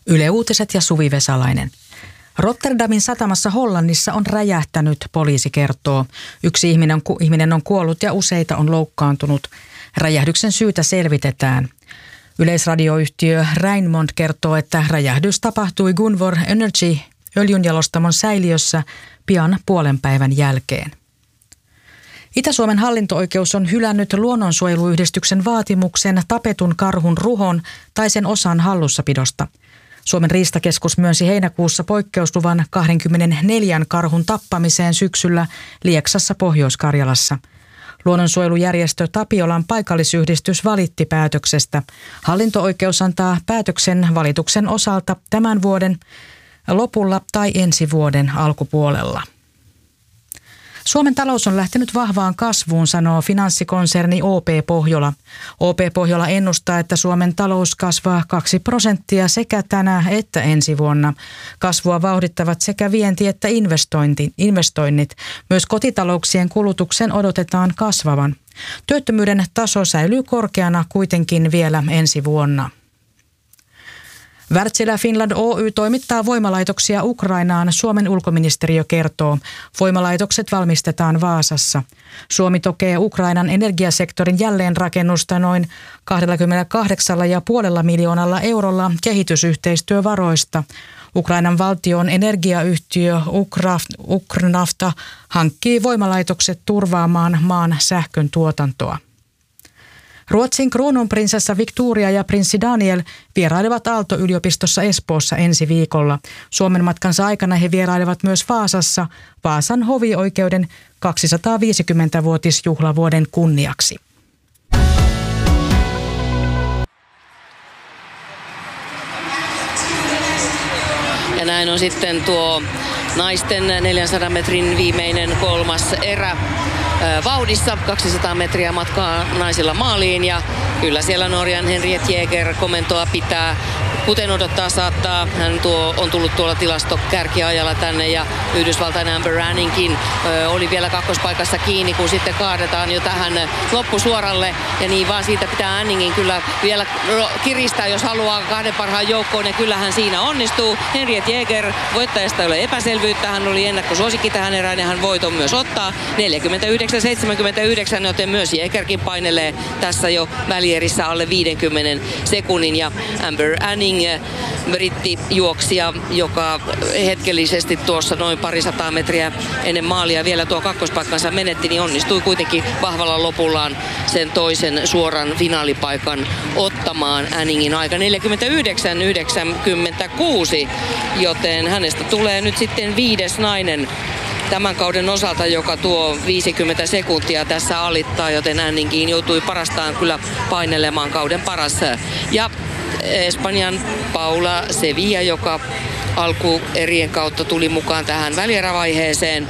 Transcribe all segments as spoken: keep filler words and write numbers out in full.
Yle Uutiset ja Suvi Vesalainen. Rotterdamin satamassa Hollannissa on räjähtänyt, poliisi kertoo. Yksi ihminen on, ihminen on kuollut ja useita on loukkaantunut. Räjähdyksen syytä selvitetään. Yleisradioyhtiö Rijnmond kertoo, että räjähdys tapahtui Gunvor Energy öljynjalostamon säiliössä pian puolen päivän jälkeen. Itä-Suomen hallinto-oikeus on hylännyt luonnonsuojeluyhdistyksen vaatimuksen tapetun karhun ruhon tai sen osan hallussapidosta. Suomen riistakeskus myönsi heinäkuussa poikkeusluvan kaksikymmentäneljä karhun tappamiseen syksyllä Lieksassa Pohjois-Karjalassa. Luonnonsuojelujärjestö Tapiolan paikallisyhdistys valitti päätöksestä. Hallinto-oikeus antaa päätöksen valituksen osalta tämän vuoden lopulla tai ensi vuoden alkupuolella. Suomen talous on lähtenyt vahvaan kasvuun, sanoo finanssikonserni O P Pohjola. O P Pohjola ennustaa, että Suomen talous kasvaa kaksi prosenttia sekä tänä että ensi vuonna. Kasvua vauhdittavat sekä vienti että investoinnit. Myös kotitalouksien kulutuksen odotetaan kasvavan. Työttömyyden taso säilyy korkeana kuitenkin vielä ensi vuonna. Wärtsilä Finland Oy toimittaa voimalaitoksia Ukrainaan, Suomen ulkoministeriö kertoo. Voimalaitokset valmistetaan Vaasassa. Suomi tukee Ukrainan energiasektorin jälleenrakennusta noin kaksikymmentäkahdeksan pilkku viisi miljoonalla eurolla kehitysyhteistyövaroista. Ukrainan valtion energiayhtiö Ukrnafta hankkii voimalaitokset turvaamaan maan sähkön tuotantoa. Ruotsin kruununprinsessa Victoria ja prinssi Daniel vierailevat Aalto-yliopistossa Espoossa ensi viikolla. Suomen matkansa aikana he vierailevat myös Vaasassa Vaasan hovioikeuden kaksisataaviisikymmentävuotisjuhlavuoden kunniaksi. Ja näin on sitten tuo naisten neljänsadan metrin viimeinen kolmas erä vauhdissa. kaksisataa metriä matkaa naisilla maaliin ja kyllä siellä Norjan Henriette Jäger komentoa pitää. Kuten odottaa saattaa, hän tuo, on tullut tuolla tilastokärkiajalla tänne ja Yhdysvaltain Amber Anningkin ö, oli vielä kakkospaikassa kiinni, kun sitten kaadetaan jo tähän loppusuoralle. Ja niin vaan siitä pitää Anningin kyllä vielä kiristää, jos haluaa kahden parhaan joukkoon ja kyllähän siinä onnistuu. Henriette Jäger, voittajasta ei ole epäselvyyttä, hän oli ennakkosuosikki tähän erään ja hän voiton myös ottaa. neljäkymmentäyhdeksän seitsemänkymmentäyhdeksän, joten myös Jägerkin painelee tässä jo välierissä alle viidenkymmenen sekunnin ja Amber Anning, brittijuoksija, joka hetkellisesti tuossa noin parisataa metriä ennen maalia vielä tuo kakkospaikkansa menetti, niin onnistui kuitenkin vahvalla lopullaan sen toisen suoran finaalipaikan ottamaan. Anningin aika neljäkymmentäyhdeksän yhdeksänkymmentäkuusi, joten hänestä tulee nyt sitten viides nainen tämän kauden osalta, joka tuo viisikymmentä sekuntia tässä alittaa, joten Anningkin joutui parastaan kyllä painelemaan kauden paras. Ja Espanjan Paula Sevilla, joka alkuerien kautta tuli mukaan tähän välierävaiheeseen.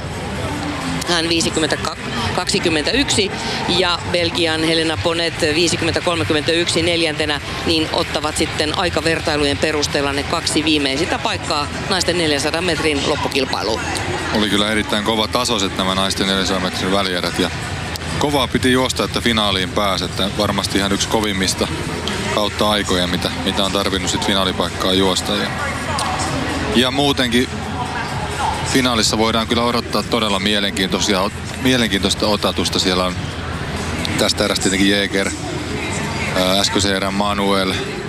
Hän viisikymmentä kaksikymmentäyksi ja Belgian Helena Bonnet viisikymmentä kolmekymmentäyksi neljäntenä, niin ottavat sitten aikavertailujen perusteella ne kaksi viimeisintä paikkaa naisten neljänsadan metrin loppukilpailuun. Oli kyllä erittäin kova tasoiset nämä naisten neljänsadan metrin välierät ja kovaa piti juosta, että finaaliin pääsi, että varmasti ihan yksi kovimmista kautta aikoja, mitä, mitä on tarvinnut sit finaalipaikkaa juosta. Ja, ja muutenkin finaalissa voidaan kyllä odottaa todella mielenkiintoisia, mielenkiintoista otatusta. Siellä on tästä erästä tietenkin Jäger, äskeisen erän Manuel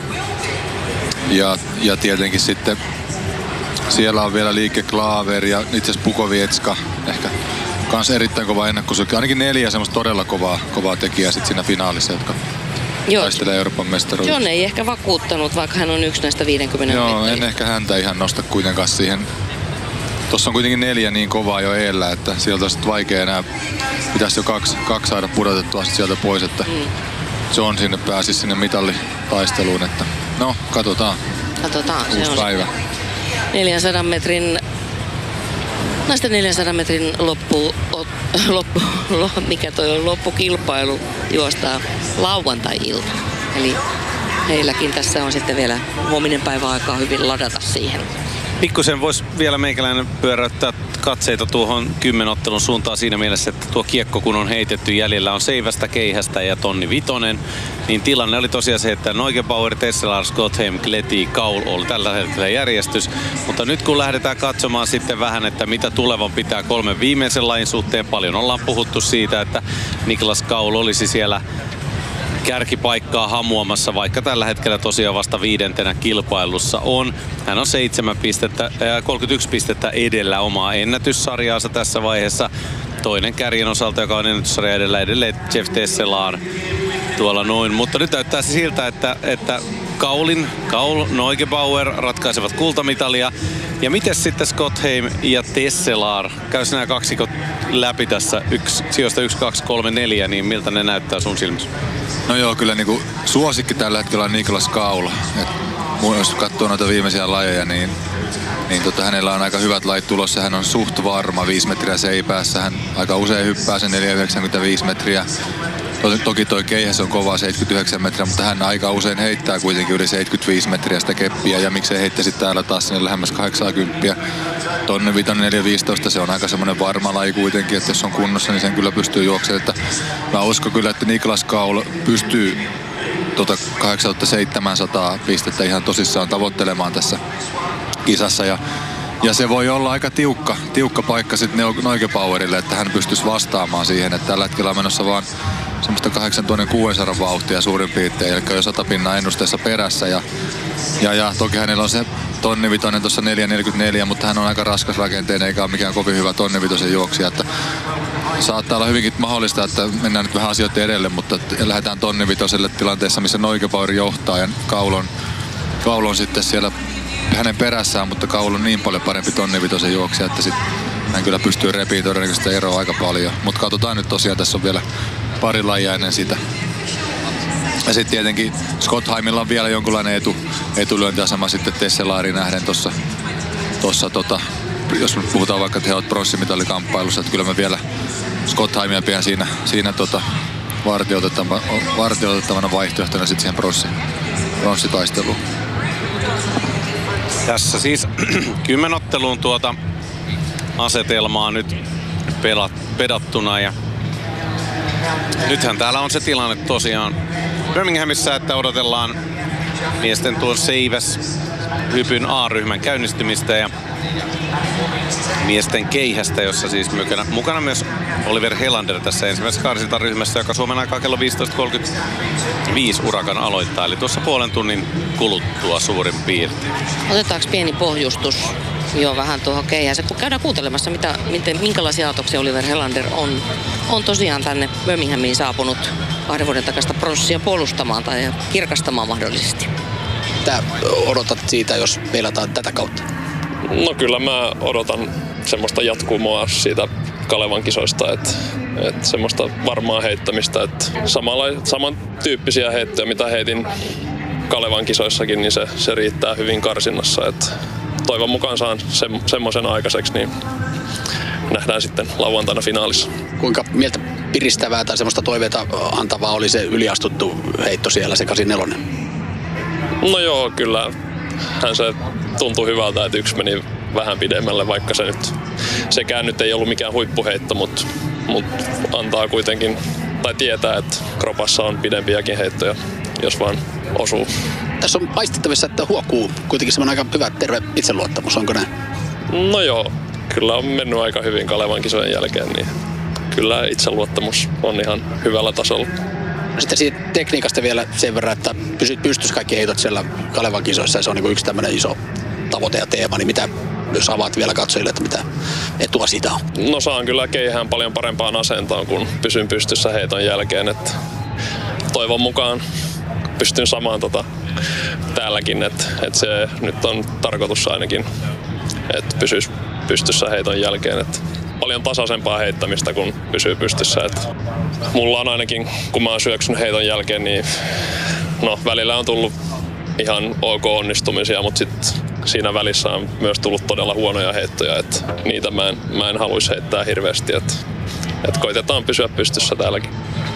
ja, ja tietenkin sitten siellä on vielä Liike Klaver ja itse asiassa Pukovietska, ehkä kans erittäin kova ennakkosuosikki. Ainakin neljä semmoista todella kovaa, kovaa tekijää sit siinä finaalissa, jotka Joo. taistelee Euroopan mestaruudesta. John ei ehkä vakuuttanut, vaikka hän on yksi näistä viidenkymmenen Joo, metriä. en ehkä häntä ihan nosta kuitenkaan siihen. Tossa on kuitenkin neljä niin kovaa jo eellä, että sieltä on sitten vaikea enää. Pitäisi jo kaksi, kaksi saada pudotettua sieltä pois, että mm. John sinne pääsisi sinne mitallitaisteluun. Että no, katsotaan. Katsotaan. Uusi se on päivä. neljänsadan metrin, naisten neljänsadan metrin loppu, loppu, mikä toi on loppukilpailu juostaa lauantai-ilta. Eli heilläkin tässä on sitten vielä huominen päivä aikaa hyvin ladata siihen. Pikkusen voisi vielä meikäläinen pyöräyttää katseita tuohon kymmenottelun suuntaan siinä mielessä, että tuo kiekko kun on heitetty, jäljellä on Seivästä, Keihästä ja Tonni Vitonen, niin tilanne oli tosiaan se, että Neugebauer, Tesselar, Skotheim, Kleti, Kaul oli tällä hetkellä järjestys. Mutta nyt kun lähdetään katsomaan sitten vähän, että mitä tulevan pitää kolmen viimeisen lajin suhteen, paljon ollaan puhuttu siitä, että Niklas Kaul olisi siellä kärkipaikkaa hamuamassa, vaikka tällä hetkellä tosiaan vasta viidentenä kilpailussa on. Hän on seitsemän pistettä, äh, kolmekymmentäyksi pistettä edellä omaa ennätyssarjaansa tässä vaiheessa. Toinen kärjen osalta, joka on ennätyssarja edellä, edelleen Jeff Tesselar tuolla noin. Mutta nyt näyttää se siltä, että, että Kaulin, Kaul, Neugebauer ratkaisevat kultamitalia. Ja miten sitten Skotheim ja Tesselar? Käys nämä kaksikot läpi tässä yksi, sijoista yksi, kaksi, kolme, neljä, niin miltä ne näyttää sun silmissä? No joo, kyllä niinku suosikki tällä hetkellä on Niklas Kaul. Et jos katsoo noita viimeisiä lajeja, niin, niin tota, hänellä on aika hyvät lajit tulossa. Hän on suht varma, viisi metriä seipäässä. Hän aika usein hyppää sen neljä yhdeksänkymmentäviisi metriä. Toki toi Keihäs on kova seitsemänkymmentäyhdeksän metriä, mutta hän aika usein heittää kuitenkin yli seitsemänkymmentäviisi metriä sitä keppiä. Ja miksei heittäisi täällä taas sinne lähemmäs kahdeksankymmentä. Tonni Vitonen neljä viisitoista, se on aika semmoinen varma laji kuitenkin, että jos on kunnossa, niin sen kyllä pystyy juoksemaan. Että mä uskon kyllä, että Niklas Kaul pystyy tota kahdeksantuhattaseitsemänsataa pistettä ihan tosissaan tavoittelemaan tässä kisassa. Ja, ja se voi olla aika tiukka, tiukka paikka sitten Neugebauerille, että hän pystyisi vastaamaan siihen, että tällä hetkellä on menossa vaan semmoista kahdeksantuhattakuusisataa vauhtia suurin piirtein, eli jo sata pinnaa ennusteessa perässä. Ja, ja, ja toki hänellä on se Tonni Vitonen tuossa neljä neljäkymmentäneljä, mutta hän on aika raskas rakenteinen eikä ole mikään kovin hyvä Tonni Vitosen juoksija. Että saattaa olla hyvinkin mahdollista, että mennään nyt vähän asioiden edelle, mutta lähdetään Tonni Vitoselle tilanteessa, missä Neugebauer johtaa ja Kaul on, Kaul on sitten siellä hänen perässään, mutta Kaul on niin paljon parempi Tonni Vitosen juoksija, että sit hän kyllä pystyy repiin todennäköisesti eroa aika paljon. Mutta katsotaan nyt tosiaan, tässä on vielä pari lajia ennen sitä. Ja sitten tietenkin Skotheimilla on vielä jonkunlainen etu, etulyöntiasema sitten Tesselariin nähden tuossa, tossa, tota, jos me puhutaan vaikka, että he ovat pronssimitalikamppailussa, että kyllä me vielä Skotheimia pidän siinä, siinä tota, vartioitettavana vaihtoehtona sitten siihen pronssi, pronssitaisteluun. Tässä siis kymmenotteluun tuota asetelmaa nyt pelat, pedattuna ja nythän täällä on se tilanne tosiaan Birminghamissa, että odotellaan miesten tuon Seiväs hypyn A-ryhmän käynnistymistä ja miesten keihästä, jossa siis mukana, mukana myös Oliver Helander tässä ensimmäisessä karsintaryhmässä, joka Suomen aikaa kello viisitoista kolmekymmentäviisi urakan aloittaa, eli tuossa puolen tunnin kuluttua suurin piirtein. Otetaanko pieni pohjustus jo vähän tuohon keihäseen, kun käydään kuuntelemassa, mitä, miten, minkälaisia ajatuksia Oliver Helander on, on tosiaan tänne Birminghamiin saapunut kahden vuoden takaista pronssia puolustamaan tai kirkastamaan mahdollisesti. Mitä odotat siitä, jos peilataan tätä kautta? No kyllä mä odotan semmoista jatkumoa siitä Kalevan kisoista, että, että semmoista varmaa heittämistä, että samalla, samantyyppisiä heittoja, mitä heitin Kalevan kisoissakin, niin se, se riittää hyvin karsinnassa. Että toivon mukaan saan se, semmoisen aikaiseksi, niin nähdään sitten lauantaina finaalissa. Kuinka mieltä piristävää tai semmoista toiveita antavaa oli se yliastuttu heitto siellä, se kahdeksankymmentäneljä? No joo, kyllä. Hän se tuntui hyvältä, että yksi meni vähän pidemmälle, vaikka se nyt, sekään nyt ei ollut mikään huippuheitto, mutta, mutta antaa kuitenkin, tai tietää, että kropassa on pidempiäkin heittoja, jos vaan osuu. Tässä on aistittavissa, että huokuu kuitenkin semmoinen aika hyvä terve itseluottamus, onko näin? No joo, kyllä on mennyt aika hyvin Kalevan kisojen jälkeen, niin kyllä itseluottamus on ihan hyvällä tasolla. Sitten siitä tekniikasta vielä sen verran, että pysyt pystyssä kaikki heitot siellä Kalevan kisoissa ja se on niin yksi tämmöinen iso tavoite ja teema, niin mitä, jos avaat vielä katsojille, että mitä etua siitä on? No saan kyllä keihään paljon parempaan asentoon, kun pysyn pystyssä heiton jälkeen, että toivon mukaan pystyn samaan tota täälläkin, että, että se nyt on tarkoitus ainakin, että pysyisi pystyssä heiton jälkeen, että paljon tasaisempaa heittämistä, kun pysyy pystyssä. Että mulla on ainakin, kun mä oon syöksynyt heiton jälkeen, niin no, välillä on tullut ihan ok onnistumisia, mutta sitten siinä välissä on myös tullut todella huonoja heittoja, että niitä mä en, mä en haluaisi heittää hirveästi, että, että koitetaan pysyä pystyssä täälläkin.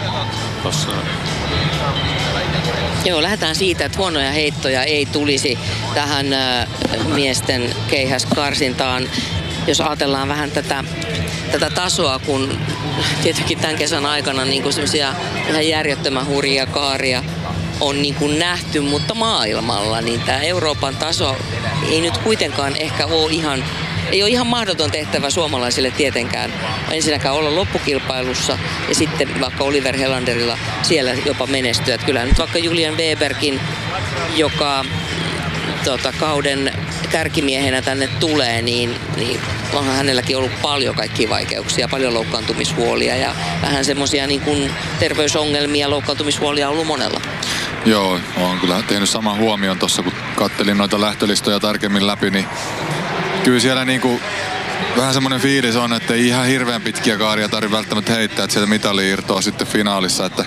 Joo, lähdetään siitä, että huonoja heittoja ei tulisi tähän äh, miesten keihäskarsintaan. jos ajatellaan vähän tätä, tätä tasoa, kun tietenkin tämän kesän aikana niin kuin semmoisia ihan järjettömän hurjia kaaria on niin kuin nähty, mutta maailmalla, niin tämä Euroopan taso ei nyt kuitenkaan ehkä ole ihan, ei ole ihan mahdoton tehtävä suomalaisille tietenkään ensinnäkään olla loppukilpailussa ja sitten vaikka Oliver Helanderilla siellä jopa menestyä. Että kyllä nyt vaikka Julian Weberkin, joka tota, kauden kärkimiehenä tänne tulee, niin, niin onhan hänelläkin ollut paljon kaikkia vaikeuksia, paljon loukkaantumishuolia ja vähän semmoisia niin kuin terveysongelmia, loukkaantumishuolia ollut monella. Joo, olen kyllä tehnyt saman huomion tuossa, kun kattelin noita lähtölistoja tarkemmin läpi, niin kyllä siellä niinku vähän semmoinen fiilis on, että ei ihan hirveän pitkiä kaaria tarvitse välttämättä heittää, että sieltä mitali irtoaa sitten finaalissa, että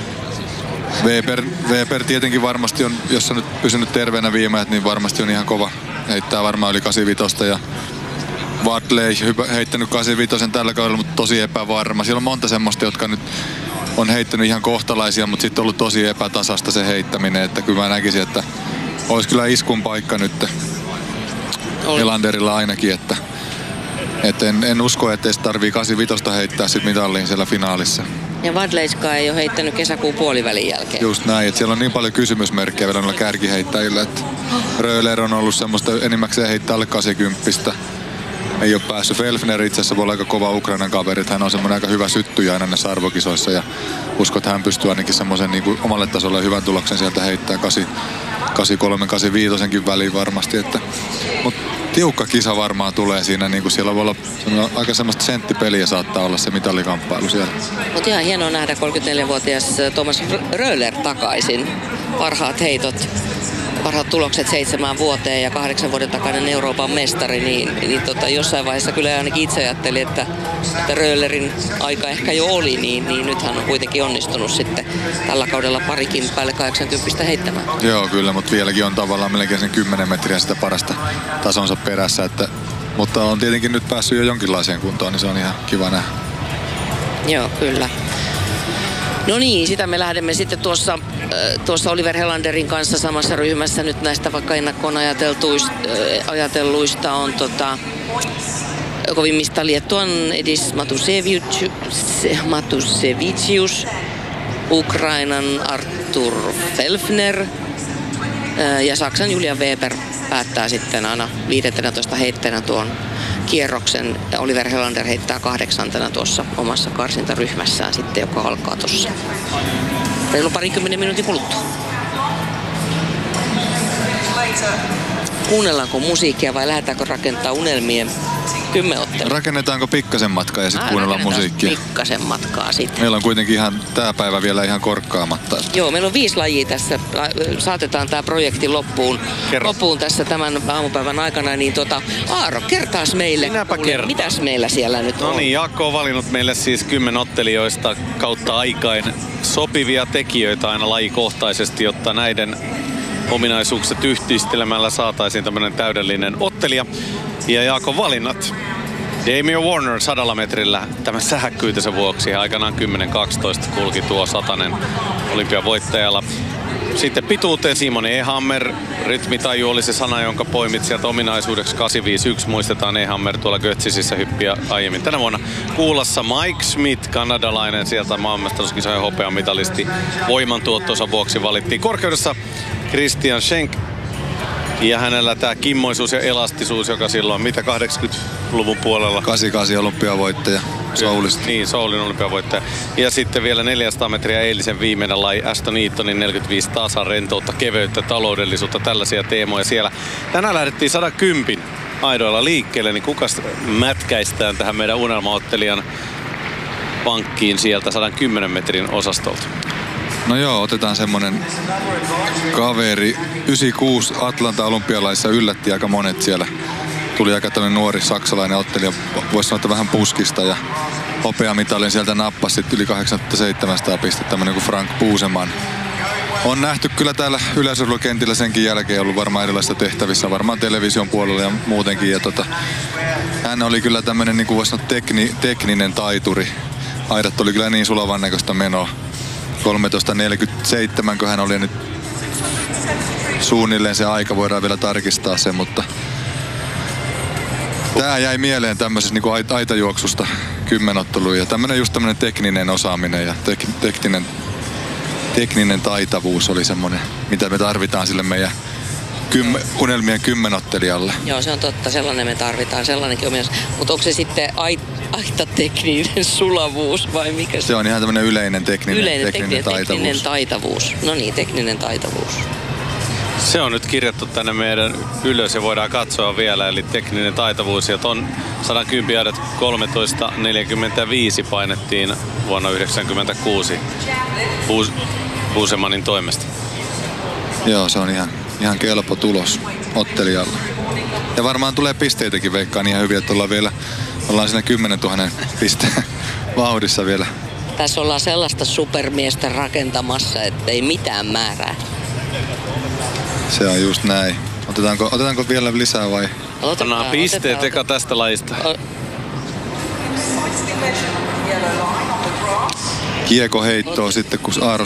Weber, Weber tietenkin varmasti on, jos on nyt pysynyt terveenä viimeet, niin varmasti on ihan kova, heittää varmaan yli kahdeksankymmentäviisi ja Wadley heittänyt kahdeksankymmentäviisi tällä kaudella, mutta tosi epävarma. Siellä on monta semmoista, jotka nyt on heittänyt ihan kohtalaisia, mutta sitten on ollut tosi epätasasta se heittäminen, että kyllä mä näkisin, että olisi kyllä iskun paikka nyt Helanderilla ainakin, että, että en, en usko, että edes tarvii kahdeksankymmentäviisi heittää sit mitalliin siellä finaalissa. Ja Wadleyska ei ole heittänyt kesäkuun puolivälin jälkeen. Just näin, että siellä on niin paljon kysymysmerkkejä vielä noilla kärkiheittäjillä, että Röhler on ollut semmoista enimmäkseen heittää alle kahdeksankymmentä. Ei ole päässyt. Felfner itse asiassa voi olla aika kova Ukrainan kaveri. Hän on semmoinen aika hyvä syttyjä aina näissä arvokisoissa ja uskon, että hän pystyy ainakin semmoisen niin kuin omalle tasolle hyvän tuloksen sieltä heittää kahdeksankymmentäkolme kahdeksankymmentäviisi väliin varmasti. Että, mutta tiukka kisa varmaan tulee siinä. Niin kuin siellä voi olla aika semmoista senttipeliä saattaa olla se mitalikamppailu siellä. Mutta ihan hienoa nähdä kolmekymmentäneljävuotias Thomas Röhler takaisin. Parhaat heitot. Parhaat tulokset seitsemään vuoteen ja kahdeksan vuoden takainen Euroopan mestari, niin, niin tota, jossain vaiheessa kyllä ainakin itse ajattelin, että, että Röhlerin aika ehkä jo oli, niin, niin nyt hän on kuitenkin onnistunut sitten tällä kaudella parikin päälle kahdeksankymmentä heittämään. Joo, kyllä, mutta vieläkin on tavallaan melkein sen kymmenen metriä sitä parasta tasonsa perässä, että, mutta on tietenkin nyt päässyt jo jonkinlaiseen kuntoon, niin se on ihan kiva nähdä. Joo, kyllä. No niin, sitä me lähdemme sitten tuossa, tuossa Oliver Helanderin kanssa samassa ryhmässä nyt näistä vaikka ennakkoon ajatelluista on tota, kovimmista Liettuan Edis Matusevicius, Ukrainan Artur Felfner ja Saksan Julian Weber päättää sitten aina viidentenätoista heitteenä tuon kierroksen. Oliver Helander heittää kahdeksantena tuossa omassa karsintaryhmässään sitten, joka alkaa tuossa reilu parikymmenen minuutin kuluttua. Kuunnellaanko musiikkia vai lähdetäänkö rakentaa unelmien kymmenottelua? Rakennetaanko pikkasen matkaa ja sitten kuunnellaan musiikkia? Pikkasen matkaa sitten. Meillä on kuitenkin ihan tää päivä vielä ihan korkkaamatta. Joo, meillä on viisi lajia tässä. Saatetaan tää projekti loppuun, loppuun tässä tämän aamupäivän aikana. Niin tota, Aaro, kertaas meille. Minäpä kertaan. Mitäs meillä siellä nyt on? No niin, Jaakko on valinnut meille siis kymmenottelijoista kautta aikain sopivia tekijöitä aina lajikohtaisesti, jotta näiden ominaisuukset yhdistelemällä saataisiin tämmöinen täydellinen ottelija. Ja Jaakon valinnat. Damien Warner sadalla metrillä tämän sähäkkyytensä vuoksi aikanaan kymmenen kaksitoista kulki tuo satanen olympiavoittajalla. Sitten pituuteen Simon Ehammer. Rytmitaju oli se sana, jonka poimit sieltä ominaisuudeksi kahdeksan viisi yksi. Muistetaan Ehammer tuolla Götzisissä hyppiä aiemmin tänä vuonna. Kuulassa Mike Smith, kanadalainen sieltä maailmanmestaruuskisojen hopeamitalisti. Voimantuottonsa vuoksi valittiin korkeudessa Christian Schenk. Ja hänellä tämä kimmoisuus ja elastisuus, joka silloin mitä kahdeksankymmentäluvun puolella. kahdeksankymmentäkahdeksan olympiavoittaja Soulista. Niin, Soulin olympiavoittaja. Ja sitten vielä neljäsataa metriä eilisen viimeinen laji Aston Eatonin neljäkymmentäviisi tasan rentoutta, keveyttä, taloudellisuutta, tällaisia teemoja siellä. Tänään lähdettiin sata kymmenen aidoilla liikkeelle, niin kukas mätkäistään tähän meidän unelmaottelijan pankkiin sieltä sata kymmenen metrin osastolta? No joo, otetaan semmonen kaveri. yhdeksänkymmentäkuusi Atlanta-olympialaissa yllätti aika monet siellä. Tuli aika tämmönen nuori saksalainen ottelija, voisi sanoa, että vähän puskista. Ja hopeamitalin sieltä nappasi yli kahdeksantuhattaseitsemänsataa pistettä, tämmönen kuin Frank Buseman. On nähty kyllä täällä yleisurheilukentillä senkin jälkeen, ollut varmaan erilaisissa tehtävissä, varmaan television puolella ja muutenkin. Ja tota, hän oli kyllä tämmönen, niin kuin voisi sanoa, tekni, tekninen taituri. Aidat oli kyllä niin sulavan näköistä menoa. kolmetoista neljäkymmentäseitsemän, kun hän oli nyt suunnilleen se aika, voidaan vielä tarkistaa se, mutta Tää jäi mieleen tämmöisessä niinku ait- aitajuoksusta kymmenotteluun ja tämmönen just tämmönen tekninen osaaminen ja tek- tekninen, tekninen taitavuus oli semmonen, mitä me tarvitaan sille meidän kym- unelmien kymmenottelijalle. Joo, se on totta. Sellainen me tarvitaan. Sellainenkin on. Mutta onko se sitten ait- aitatekninen sulavuus vai mikä se? Se on ihan tämmönen yleinen tekninen, Yleinen tekninen, tekninen, taitavuus. tekninen taitavuus. No niin, tekninen taitavuus. Se on nyt kirjattu tänne meidän ylös ja voidaan katsoa vielä, eli tekninen taitavuus. Ja ton sata kymmenen adat kolmetoista neljäkymmentäviisi painettiin vuonna yhdeksänkymmentäkuusi Buus- Buusemanin toimesta. Joo, se on ihan, ihan kelpo tulos ottelijalle. Ja varmaan tulee pisteitäkin, veikkaan ihan hyvin, että ollaan vielä ollaan siinä kymmenentuhannen pisteen vauhdissa vielä. Tässä ollaan sellaista supermiestä rakentamassa, ettei mitään määrää. Se on just näin. Otetaanko, otetaanko vielä lisää vai? Otetaan pisteet otetaan. eka tästä lajista. O- Kiekko heittoa sitten, kun Aaro